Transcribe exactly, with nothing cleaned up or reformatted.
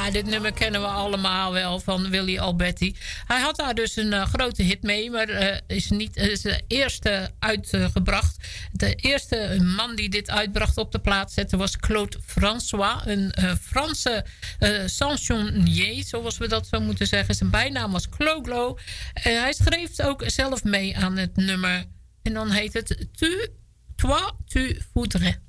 Ja, dit nummer kennen we allemaal wel van Willy Alberti. Hij had daar dus een uh, grote hit mee, maar uh, is niet is de eerste uitgebracht. Uh, de eerste man die dit uitbracht op de plaat zette was Claude François, een uh, Franse uh, chansonnier, zoals we dat zo moeten zeggen. Zijn bijnaam was Clo-Glo. Uh, hij schreef ook zelf mee aan het nummer. En dan heet het Tu, Toi, Tu voudrais.